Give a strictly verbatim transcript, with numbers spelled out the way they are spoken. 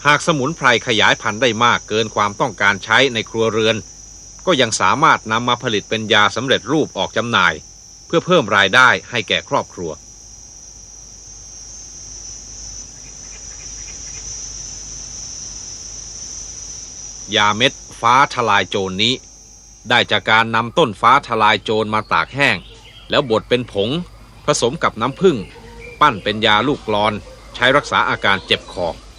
หากสมุนไพรขยายพันธุ์ได้มากเกินความต้องการใช้ในครัวเรือนก็ยังสามารถนำมาผลิตเป็นยาสำเร็จรูปออกจำหน่ายเพื่อเพิ่มรายได้ให้แก่ครอบครัวยาเม็ดฟ้าทลายโจรนี้ได้จากการนำต้นฟ้าทลายโจรมาตากแห้งแล้วบดเป็นผงผสมกับน้ำผึ้งปั้นเป็นยาลูกกลอนใช้รักษาอาการเจ็บคอ